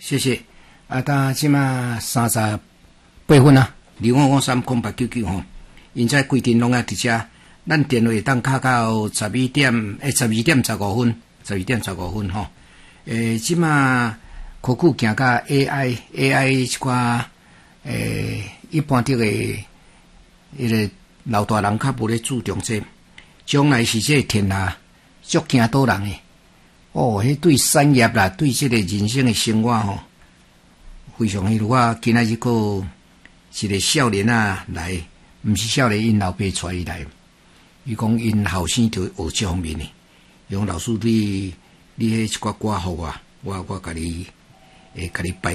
谢谢。但即马38分啊，25530899吼，现在规定拢啊伫遮，咱电话当敲到12点15分吼。即马科技行到 AI 即寡一般个迄个老大人较无咧注重这，将来是这天下足惊倒人诶。迄对产业啦，对这个人生的生活吼，非常迄。如果今仔日个一个少年啊来，毋是少年，因老爸带伊来，伊讲因后生就学这方面诶。用老师你迄一寡歌互我甲你甲你拜。